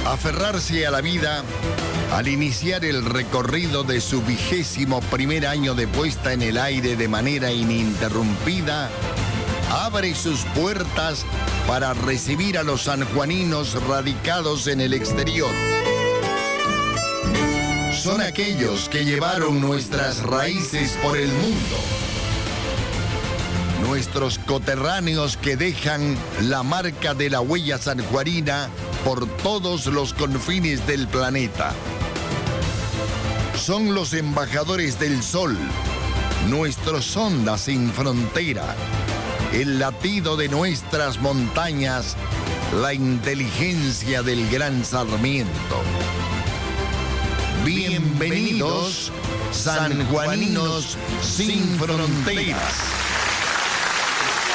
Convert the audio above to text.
Aferrarse a la vida al iniciar el recorrido de su 21º año de puesta en el aire de manera ininterrumpida, abre sus puertas para recibir a los sanjuaninos radicados en el exterior. Son aquellos que llevaron nuestras raíces por el mundo. Nuestros coterráneos que dejan la marca de la huella sanjuanina por todos los confines del planeta. Son los embajadores del sol, nuestros ondas sin frontera, el latido de nuestras montañas, la inteligencia del gran Sarmiento. Bienvenidos, sanjuaninos sin fronteras.